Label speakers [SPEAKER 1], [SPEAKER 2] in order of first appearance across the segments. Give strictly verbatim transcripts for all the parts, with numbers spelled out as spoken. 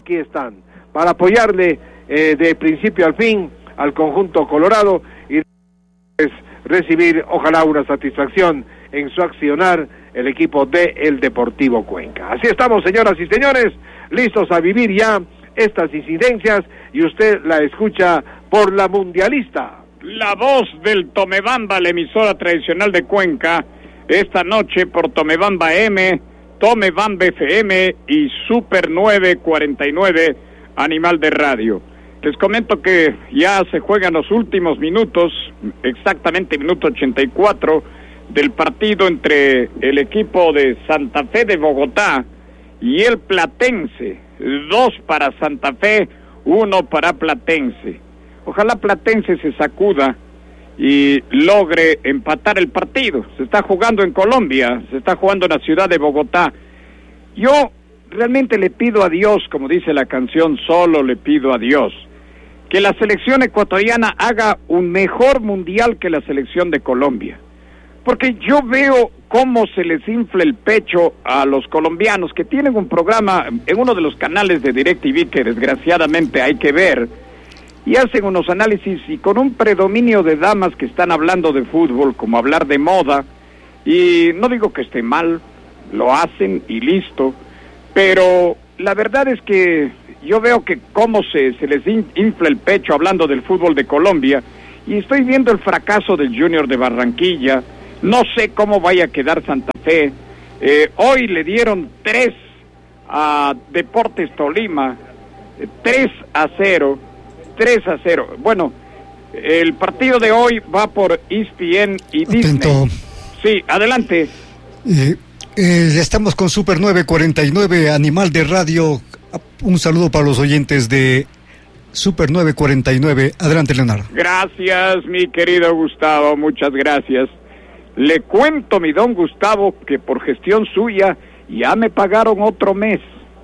[SPEAKER 1] aquí están, para apoyarle eh, de principio al fin al conjunto colorado y pues, recibir, ojalá, una satisfacción en su accionar el equipo de el Deportivo Cuenca. Así estamos, señoras y señores, listos a vivir ya estas incidencias, y usted la escucha por la Mundialista.
[SPEAKER 2] La voz del Tomebamba, la emisora tradicional de Cuenca, esta noche por Tomebamba M, Tomebamba F M y Super nueve cuarenta y nueve Animal de Radio. Les comento que ya se juegan los últimos minutos, exactamente minuto ochenta y cuatro, del partido entre el equipo de Santa Fe de Bogotá y el Platense. Dos para Santa Fe, uno para Platense. Ojalá Platense se sacuda y logre empatar el partido. Se está jugando en Colombia, se está jugando en la ciudad de Bogotá. Yo realmente le pido a Dios, como dice la canción, solo le pido a Dios, que la selección ecuatoriana haga un mejor mundial que la selección de Colombia. Porque yo veo cómo se les infla el pecho a los colombianos, que tienen un programa en uno de los canales de DirecTV que desgraciadamente hay que ver, y hacen unos análisis y con un predominio de damas que están hablando de fútbol, como hablar de moda, y no digo que esté mal, lo hacen y listo, pero la verdad es que yo veo que cómo se, se les infla el pecho hablando del fútbol de Colombia, y estoy viendo el fracaso del Junior de Barranquilla. No sé cómo vaya a quedar Santa Fe. Eh, hoy le dieron tres a Deportes Tolima, eh, tres a cero, tres a cero. Bueno, el partido de hoy va por E S P N y Disney.
[SPEAKER 3] Atento.
[SPEAKER 2] Sí, adelante.
[SPEAKER 3] Eh, eh, estamos con Super nueve cuarenta y nueve, Animal de Radio. Un saludo para los oyentes de Super nueve cuarenta y nueve. Adelante, Leonardo.
[SPEAKER 2] Gracias, mi querido Gustavo, muchas gracias. Le cuento, mi don Gustavo, que por gestión suya ya me pagaron otro mes.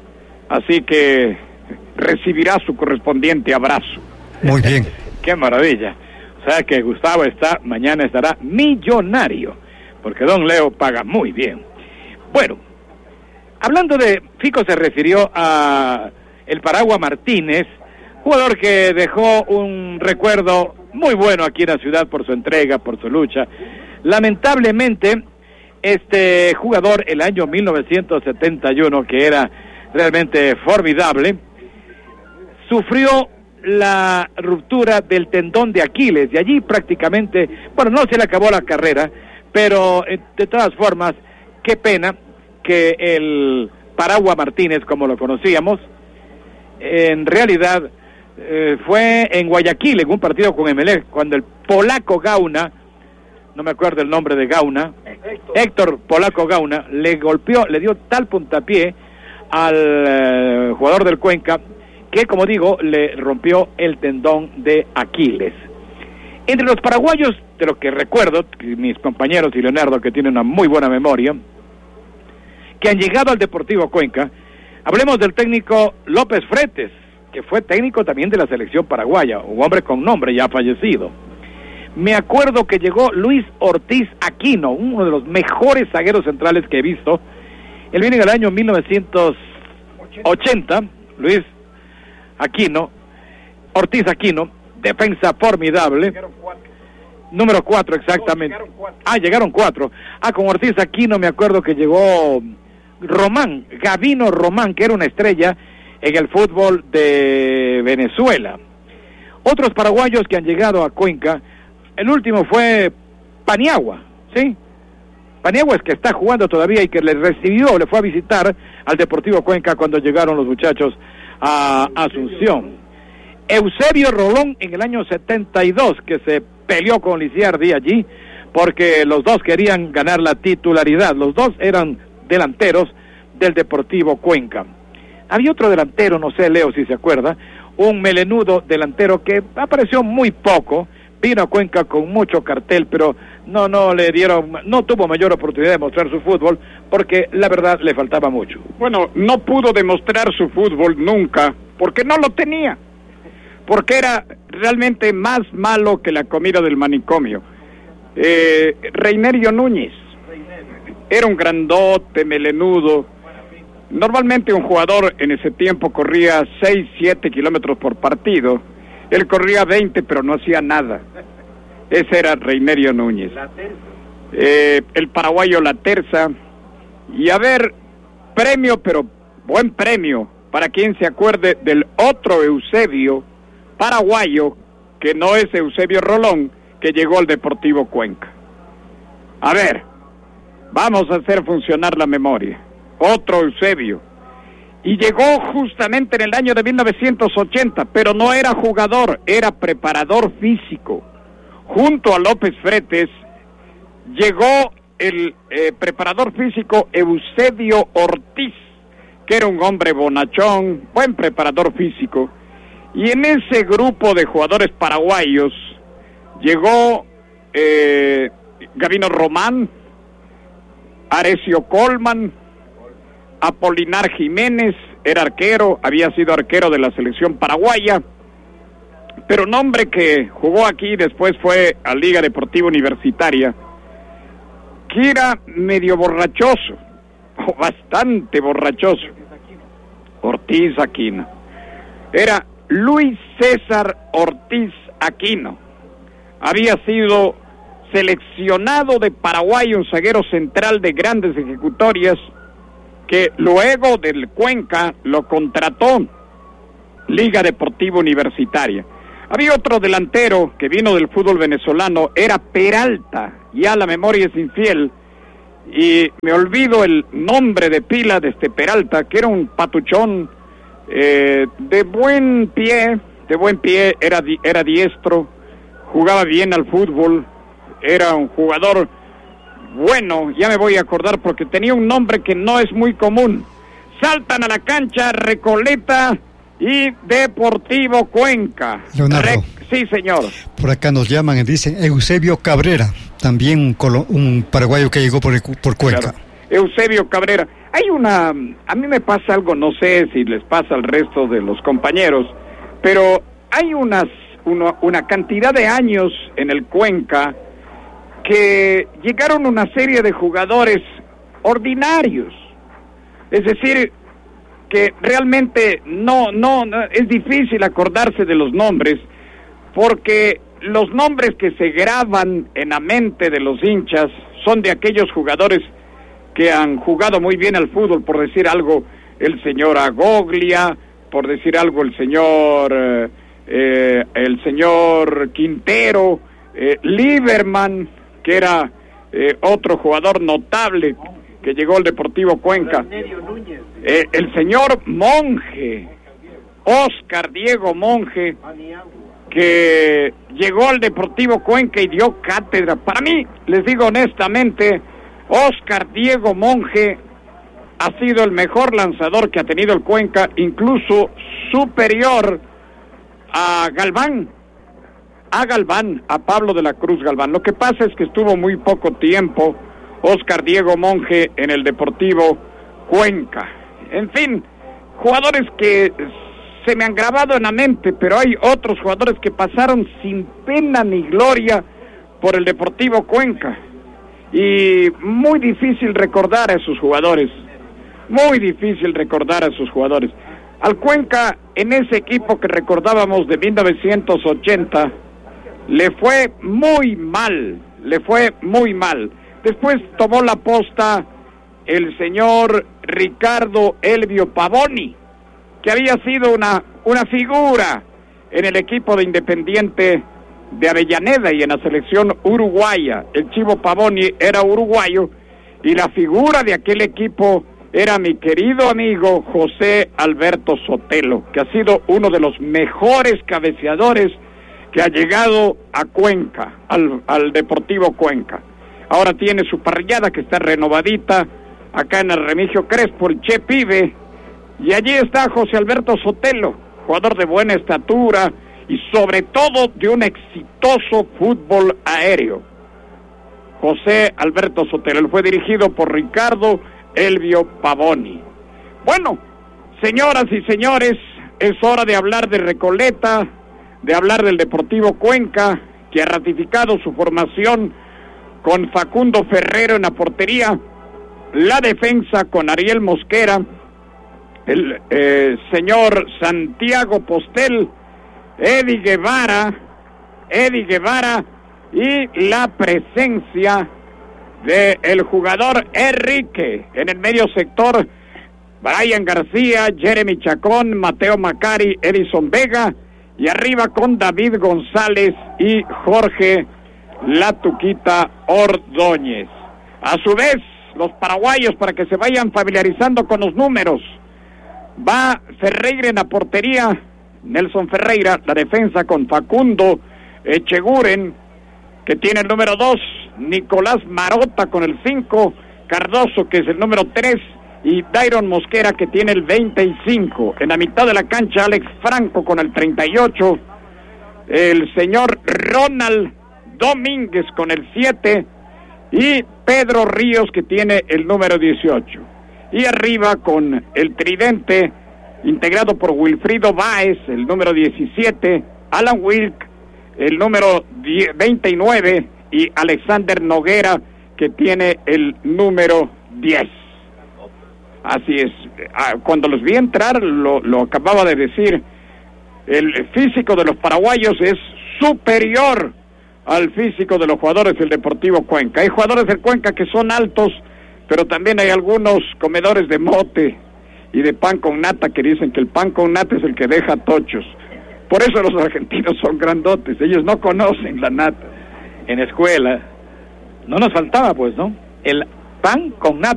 [SPEAKER 2] Así que recibirá su correspondiente abrazo.
[SPEAKER 3] Muy bien.
[SPEAKER 4] Qué maravilla. O sea que Gustavo está, mañana estará millonario, porque don Leo paga muy bien. Bueno, hablando de, Fico se refirió a el Paragua Martínez, jugador que dejó un recuerdo muy bueno aquí en la ciudad por su entrega, por su lucha. Lamentablemente, este jugador, el año mil novecientos setenta y uno, que era realmente formidable, sufrió la ruptura del tendón de Aquiles, y allí prácticamente, bueno, no se le acabó la carrera, pero de todas formas, qué pena que el Paragua Martínez, como lo conocíamos, en realidad eh, fue en Guayaquil, en un partido con Emelec, cuando el polaco Gauna, no me acuerdo el nombre de Gauna, Héctor, Héctor Polaco Gauna, le golpeó, le dio tal puntapié al eh, jugador del Cuenca, que, como digo, le rompió el tendón de Aquiles. Entre los paraguayos, de lo que recuerdo, mis compañeros y Leonardo, que tienen una muy buena memoria, que han llegado al Deportivo Cuenca, hablemos del técnico López Fretes, que fue técnico también de la selección paraguaya, un hombre con nombre ya fallecido. Me acuerdo que llegó Luis Ortiz Aquino, uno de los mejores zagueros centrales que he visto. Él viene en el año mil novecientos ochenta, Luis Aquino, Ortiz Aquino, defensa formidable. Número cuatro, exactamente. No, llegaron cuatro. Ah, llegaron cuatro. Ah, con Ortiz Aquino me acuerdo que llegó Román, Gavino Román, que era una estrella en el fútbol de Venezuela. Otros paraguayos que han llegado a Cuenca, el último fue Paniagua, ¿sí? Paniagua es que está jugando todavía y que le recibió, le fue a visitar al Deportivo Cuenca cuando llegaron los muchachos a Asunción. Eusebio Rolón en el año setenta y dos, que se peleó con Lisiardi allí, porque los dos querían ganar la titularidad, los dos eran delanteros del Deportivo Cuenca. Había otro delantero, no sé, Leo, si se acuerda, un melenudo delantero que apareció muy poco, vino a Cuenca con mucho cartel, pero no no le dieron, no tuvo mayor oportunidad de mostrar su fútbol, porque la verdad le faltaba mucho.
[SPEAKER 2] Bueno, no pudo demostrar su fútbol nunca, porque no lo tenía, porque era realmente más malo que la comida del manicomio. Eh, Reinerio Núñez, era un grandote, melenudo, Normalmente un jugador en ese tiempo corría seis, siete kilómetros por partido. Él corría veinte, pero no hacía nada. Ese era Reinerio Núñez. Eh, el paraguayo La Terza. Y a ver, premio, pero buen premio, para quien se acuerde del otro Eusebio paraguayo, que no es Eusebio Rolón, que llegó al Deportivo Cuenca. A ver, vamos a hacer funcionar la memoria. Otro Eusebio. Y llegó justamente en el año de mil novecientos ochenta, pero no era jugador, era preparador físico. Junto a López Fretes, llegó el eh, preparador físico Eusebio Ortiz, que era un hombre bonachón, buen preparador físico. Y en ese grupo de jugadores paraguayos llegó eh, Gavino Román, Arecio Colman, Apolinar Jiménez, era arquero, había sido arquero de la selección paraguaya, pero un hombre que jugó aquí, después fue a Liga Deportiva Universitaria, que era medio borrachoso, o bastante borrachoso. Ortiz Aquino. Era Luis César Ortiz Aquino. Había sido seleccionado de Paraguay, un zaguero central de grandes ejecutorias, que luego del Cuenca lo contrató Liga Deportiva Universitaria. Había otro delantero que vino del fútbol venezolano, era Peralta, ya la memoria es infiel, y me olvido el nombre de pila de este Peralta, que era un patuchón eh, de buen pie, de buen pie, era, di, era diestro, jugaba bien al fútbol, era un jugador bueno, ya me voy a acordar porque tenía un nombre que no es muy común. Saltan a la cancha Recoleta y Deportivo Cuenca.
[SPEAKER 3] Leonardo.
[SPEAKER 2] Re- sí, señor.
[SPEAKER 3] Por acá nos llaman y dicen Eusebio Cabrera, también un, colo- un paraguayo que llegó por, el, por Cuenca.
[SPEAKER 2] Claro. Eusebio Cabrera. Hay una, a mí me pasa algo, no sé si les pasa al resto de los compañeros, pero hay unas, una, una cantidad de años en el Cuenca que llegaron una serie de jugadores ordinarios. Es decir, que realmente no, no, no, es difícil acordarse de los nombres, porque los nombres que se graban en la mente de los hinchas son de aquellos jugadores que han jugado muy bien al fútbol, por decir algo, el señor Agoglia, por decir algo, el señor, eh, eh, el señor Quintero, eh, Lieberman, que era eh, otro jugador notable que llegó al Deportivo Cuenca, eh, el señor Monje, Oscar Diego Monje, que llegó al Deportivo Cuenca y dio cátedra. Para mí, les digo honestamente, Oscar Diego Monje ha sido el mejor lanzador que ha tenido el Cuenca, incluso superior a Galván, a Galván, a Pablo de la Cruz Galván. Lo que pasa es que estuvo muy poco tiempo Oscar Diego Monje en el Deportivo Cuenca. En fin, jugadores que se me han grabado en la mente, pero hay otros jugadores que pasaron sin pena ni gloria por el Deportivo Cuenca. Y muy difícil recordar a esos jugadores, muy difícil recordar a esos jugadores. Al Cuenca, en ese equipo que recordábamos de mil novecientos ochenta, le fue muy mal, le fue muy mal. Después tomó la posta el señor Ricardo Elvio Pavoni, que había sido una, una figura en el equipo de Independiente de Avellaneda y en la selección uruguaya. El Chivo Pavoni era uruguayo y la figura de aquel equipo era mi querido amigo José Alberto Sotelo, que ha sido uno de los mejores cabeceadores que ha llegado a Cuenca, al, al Deportivo Cuenca. Ahora tiene su parrillada que está renovadita acá en el Remigio Crespo, el Che Pibe, y allí está José Alberto Sotelo, jugador de buena estatura y sobre todo de un exitoso fútbol aéreo. José Alberto Sotelo, él fue dirigido por Ricardo Elvio Pavoni. Bueno, señoras y señores, es hora de hablar de Recoleta, de hablar del Deportivo Cuenca, que ha ratificado su formación con Facundo Ferrero en la portería, la defensa con Ariel Mosquera, el eh, señor Santiago Postel, Eddie Guevara, Eddie Guevara y la presencia de el jugador Enrique en el medio sector, Brian García, Jeremy Chacón, Mateo Macari, Edison Vega, y arriba con David González y Jorge La Tuquita Ordóñez. A su vez, los paraguayos, para que se vayan familiarizando con los números, va Ferreira en la portería, Nelson Ferreira, la defensa con Facundo Echeguren, que tiene el número dos, Nicolás Marota con el cinco, Cardoso, que es el número tres, y Dairon Mosquera, que tiene el veinticinco. En la mitad de la cancha, Alex Franco con el treinta y ocho, el señor Ronald Domínguez con el siete, y Pedro Ríos, que tiene el número dieciocho. Y arriba con el tridente, integrado por Wilfrido Báez, el número diecisiete, Alan Wilk, el número veintinueve, y Alexander Noguera, que tiene el número diez. Así es, cuando los vi entrar, lo, lo acababa de decir, el físico de los paraguayos es superior al físico de los jugadores del Deportivo Cuenca. Hay jugadores del Cuenca que son altos, pero también hay algunos comedores de mote y de pan con nata que dicen que el pan con nata es el que deja tochos. Por eso los argentinos son grandotes, ellos no conocen la nata.
[SPEAKER 4] En escuela no nos faltaba, pues, ¿no? El pan con nata.